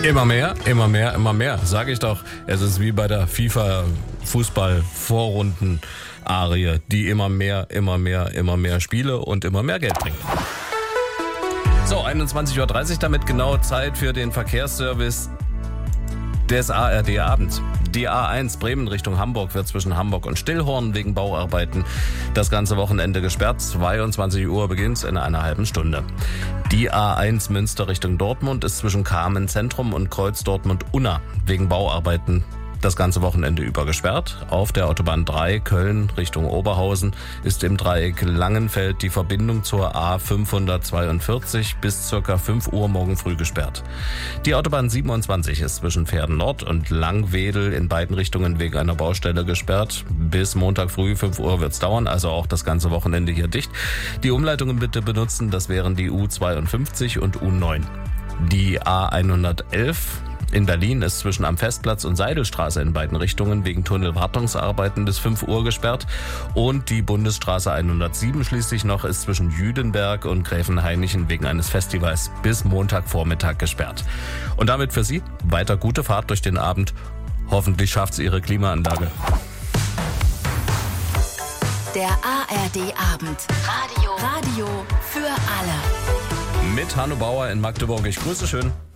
Immer mehr, sage ich doch. Es ist wie bei der FIFA-Fußball-Vorrunden-Arie, die immer mehr Spiele und immer mehr Geld bringt. So, 21.30 Uhr, damit genau Zeit für den Verkehrsservice des ARD Abends. Die A1 Bremen Richtung Hamburg wird zwischen Hamburg und Stillhorn wegen Bauarbeiten das ganze Wochenende gesperrt. 22 Uhr beginnt in einer halben Stunde. Die A1 Münster Richtung Dortmund ist zwischen Kamen Zentrum und Kreuz Dortmund-Unna wegen Bauarbeiten das ganze Wochenende über gesperrt. Auf der Autobahn 3 Köln Richtung Oberhausen ist im Dreieck Langenfeld die Verbindung zur A542 bis ca. 5 Uhr morgen früh gesperrt. Die Autobahn 27 ist zwischen Pferden Nord und Langwedel in beiden Richtungen wegen einer Baustelle gesperrt. Bis Montag früh 5 Uhr wird's dauern, also auch das ganze Wochenende hier dicht. Die Umleitungen bitte benutzen, das wären die U52 und U9. Die A111 in Berlin ist zwischen am Festplatz und Seidelstraße in beiden Richtungen wegen Tunnelwartungsarbeiten bis 5 Uhr gesperrt. Und die Bundesstraße 107 schließlich noch ist zwischen Jüdenberg und Gräfenhainichen wegen eines Festivals bis Montagvormittag gesperrt. Und damit für Sie weiter gute Fahrt durch den Abend. Hoffentlich schafft's Ihre Klimaanlage. Der ARD Abend. Radio für alle. Mit Hanno Bauer in Magdeburg. Ich grüße schön.